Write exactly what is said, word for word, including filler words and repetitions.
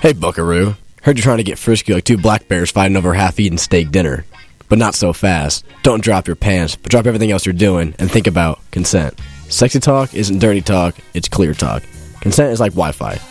Hey, buckaroo. Heard you're trying to get frisky like two black bears fighting over a half-eaten steak dinner. But not so fast. Don't drop your pants, but drop everything else you're doing and think about consent. Sexy talk isn't dirty talk, it's clear talk. Consent is like Wi-Fi.